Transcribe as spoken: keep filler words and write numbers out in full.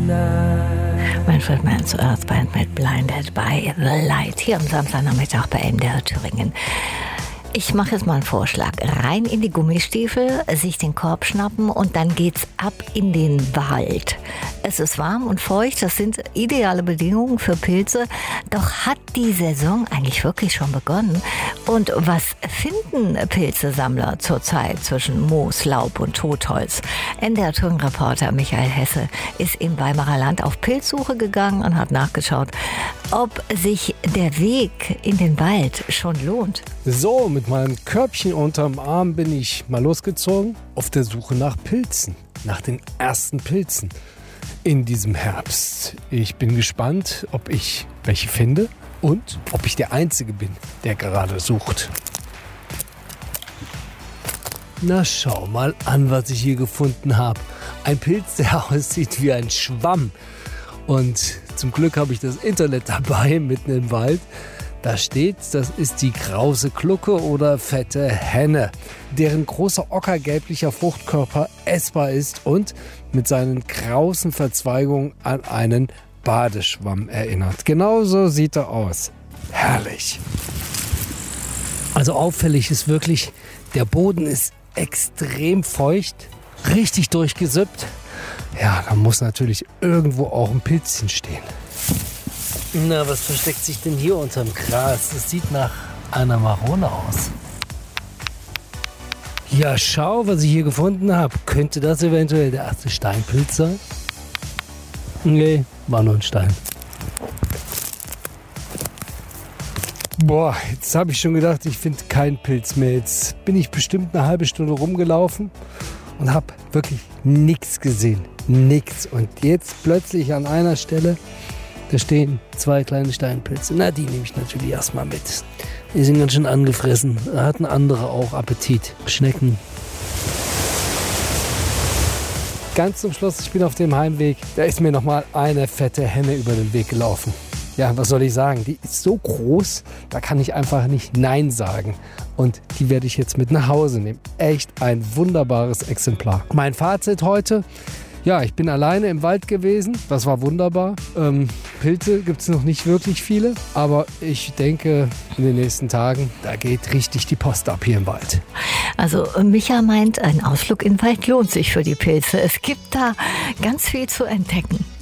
Manfred Mann's Earth Band mit Blinded by the Light hier am Samstagnachmittag bei M D R Thüringen. Ich mache jetzt mal einen Vorschlag. Rein in die Gummistiefel, sich den Korb schnappen und dann geht's ab in den Wald. Es ist warm und feucht, das sind ideale Bedingungen für Pilze. Doch hat die Saison eigentlich wirklich schon begonnen? Und was finden Pilzesammler zurzeit zwischen Moos, Laub und Totholz? M D R Thüringen-Reporter Michael Hesse ist im Weimarer Land auf Pilzsuche gegangen und hat nachgeschaut, ob sich der Weg in den Wald schon lohnt. So, mit meinem Körbchen unterm Arm bin ich mal losgezogen auf der Suche nach Pilzen, nach den ersten Pilzen in diesem Herbst. Ich bin gespannt, ob ich welche finde und ob ich der Einzige bin, der gerade sucht. Na, schau mal an, was ich hier gefunden habe. Ein Pilz, der aussieht wie ein Schwamm. Und zum Glück habe ich das Internet dabei, mitten im Wald. Da steht, das ist die Krause Glucke oder fette Henne, deren großer ockergelblicher Fruchtkörper essbar ist und mit seinen krausen Verzweigungen an einen Badeschwamm erinnert. Genauso sieht er aus. Herrlich. Also auffällig ist wirklich, der Boden ist extrem feucht, richtig durchgesippt. Ja, da muss natürlich irgendwo auch ein Pilzchen stehen. Na, was versteckt sich denn hier unterm Gras? Das sieht nach einer Marone aus. Ja, schau, was ich hier gefunden habe. Könnte das eventuell der erste Steinpilz sein? Nee, war nur ein Stein. Boah, jetzt habe ich schon gedacht, ich finde keinen Pilz mehr. Jetzt bin ich bestimmt eine halbe Stunde rumgelaufen und habe wirklich nichts gesehen. Nichts. Und jetzt plötzlich an einer Stelle, da stehen zwei kleine Steinpilze. Na, die nehme ich natürlich erstmal mit. Die sind ganz schön angefressen. Da hatten andere auch Appetit. Schnecken. Ganz zum Schluss, ich bin auf dem Heimweg. Da ist mir nochmal eine fette Henne über den Weg gelaufen. Ja, was soll ich sagen? Die ist so groß, da kann ich einfach nicht Nein sagen. Und die werde ich jetzt mit nach Hause nehmen. Echt ein wunderbares Exemplar. Mein Fazit heute: Ja, ich bin alleine im Wald gewesen. Das war wunderbar. Ähm, Pilze gibt es noch nicht wirklich viele. Aber ich denke, in den nächsten Tagen, da geht richtig die Post ab hier im Wald. Also Micha meint, ein Ausflug in den Wald lohnt sich für die Pilze. Es gibt da ganz viel zu entdecken.